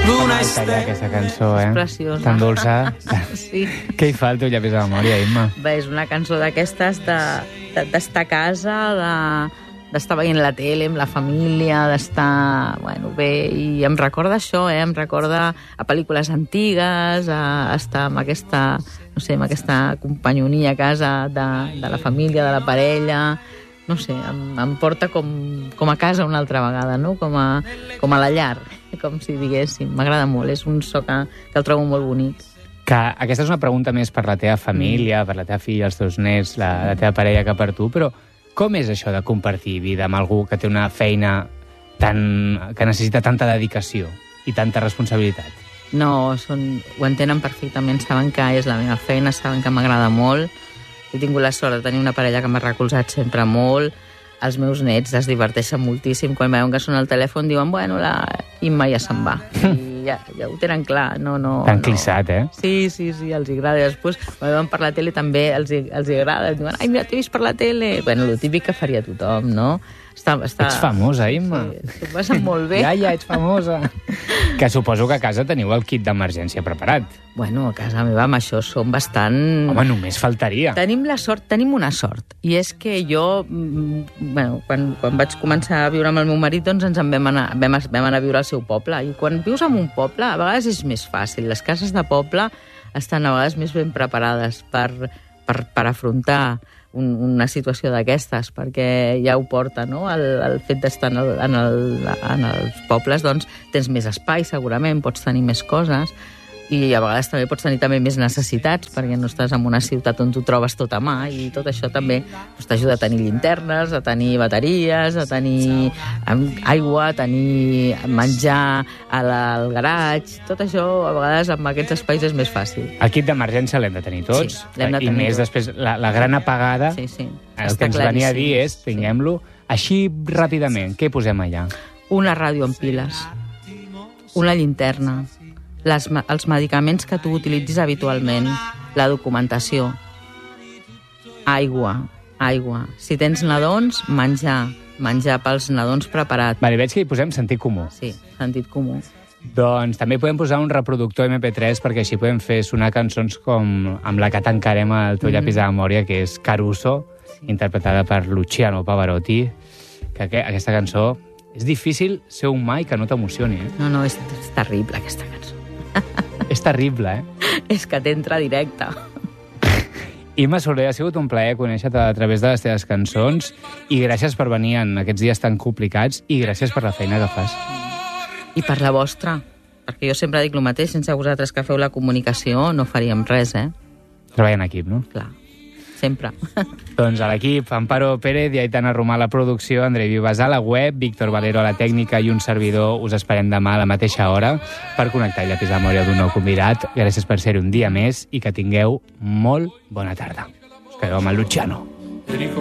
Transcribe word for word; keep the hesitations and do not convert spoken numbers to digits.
M'agrada ja aquesta cançó, eh? És preciosa. Tan dolça. Sí. Què hi fa al teu llapis de memòria, Imma? Bé, és una cançó d'aquestes de, de, d'estar a casa, de, d'estar veient la tele amb la família, d'estar, bueno, bé, i em recorda això, eh? Em recorda a pel·lícules antigues, a estar amb aquesta, no sé, amb aquesta companyonia a casa de, de la família, de la parella. No sé, em, em porta com, com a casa una altra vegada, no? Com a, com a la llar, com si diguéssim. M'agrada molt, és un so que, que el trobo molt bonic. Que aquesta és una pregunta més per la teva família, mm. per la teva filla, els teus nets, la, la teva parella que per tu, però com és això de compartir vida amb algú que té una feina tan, que necessita tanta dedicació i tanta responsabilitat? No, són, ho entenen perfectament, saben que és la meva feina, saben que m'agrada molt. He tingut la sort de tenir una parella que m'ha recolzat sempre molt. Els meus nets es diverteixen moltíssim. Quan veuen que sona el telèfon diuen, bueno, la Imma ja se'n va. I ja, ja ho tenen clar. No, no, Tan no. clissat, eh? Sí, sí, sí, els agrada. I després, quan veuen per la tele també els, els agrada. Diuen, ai, mira, t'he vist per la tele. Bueno, el típic que faria tothom, no? Està, està... Ets famosa, Imma. Sí, t'ho passen molt bé. Ja, ja, ets famosa. Que suposo que a casa teniu el kit d'emergència preparat. Bueno, a casa meva amb això som bastant... Home, només faltaria. Tenim la sort, tenim una sort, i és que jo, mm, bueno, quan, quan vaig començar a viure amb el meu marit, doncs ens en vam anar, vam, vam anar a viure al seu poble, i quan vius en un poble, a vegades és més fàcil. Les cases de poble estan a vegades més ben preparades per, per, per afrontar un, una situació d'aquestes, perquè ja ho porta, no? El, el fet d'estar en, el, en, el, en els pobles, doncs tens més espai, segurament, pots tenir més coses, i a vegades també pots tenir també més necessitats, perquè no estàs en una ciutat on tu trobes tot a mà, i tot això també doncs, t'ajuda a tenir llinternes, a tenir bateries, a tenir aigua, a tenir menjar a la, al garatge. Tot això, a vegades, amb aquests espais és més fàcil. El kit d'emergència l'hem de tenir tots, sí, l'hem de tenir i més tots. Després la, la gran apagada, sí, sí. el Està que ens venia a dir és, sí. tinguem-lo, així ràpidament, què posem allà? Una ràdio amb piles, una llinterna, Les, els medicaments que tu utilitzis habitualment, la documentació, aigua, aigua. Si tens nadons, menjar, menjar pels nadons preparat. Vale, veig que hi posem sentit comú. Sí, sentit comú. Doncs també podem posar un reproductor eme pe tres perquè així podem fer sonar cançons com amb la que tancarem el teu llapis de memòria, que és Caruso, sí. interpretada per Luciano Pavarotti, que aquesta cançó és difícil ser humà i que no t'emocioni. Eh? No, no, és, és terrible aquesta cançó. És terrible, eh? És que t'entra directe. Imma Soler, ha sigut un plaer conèixer-te a través de les teves cançons i gràcies per venir en aquests dies tan complicats i gràcies per la feina que fas. I per la vostra, perquè jo sempre dic el mateix, sense vosaltres que feu la comunicació no faríem res, eh? Treballa en equip, no? Clar, sempre. Doncs a l'equip, Amparo Pérez i Aitana Romà a la producció, Andrei Vivas a la web, Víctor Valero a la tècnica i un servidor. Us esperem demà a la mateixa hora per connectar el llapis de memòria d'un nou convidat. Gràcies per ser un dia més i que tingueu molt bona tarda. Us quedeu amb el Luciano.